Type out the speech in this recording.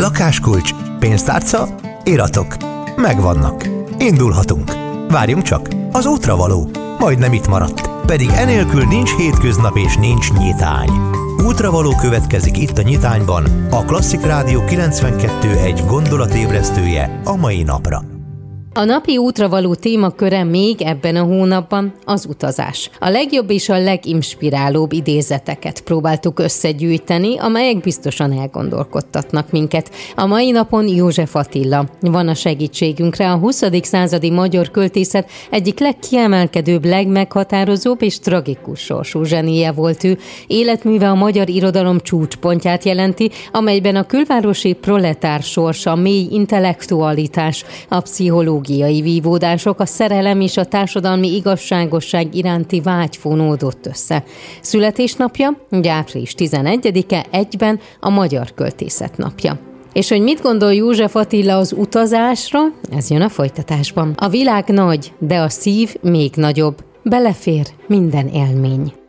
Lakáskulcs, pénztárca, iratok. Megvannak. Indulhatunk. Várjunk csak, az útra való. Majdnem itt maradt. Pedig enélkül nincs hétköznap és nincs nyitány. Útravaló következik itt a Nyitányban, a Klasszik Rádió 92.1 gondolatébresztője a mai napra. A napi útravaló témaköre még ebben a hónapban az utazás. A legjobb és a leginspirálóbb idézeteket próbáltuk összegyűjteni, amelyek biztosan elgondolkodtatnak minket. A mai napon József Attila van a segítségünkre, a 20. századi magyar költészet egyik legkiemelkedőbb, legmeghatározóbb és tragikus sorsú zsenie volt ő. Életműve a magyar irodalom csúcspontját jelenti, amelyben a külvárosi proletár sorsa, a mély intellektualitás, a pszichológiai vívódások, a szerelem és a társadalmi igazságosság iránti vágy fonódott össze. Születésnapja április 11-e, egyben a Magyar Költészet napja. És hogy mit gondol József Attila az utazásra? Ez jön a folytatásban. A világ nagy, de a szív még nagyobb. Belefér minden élmény.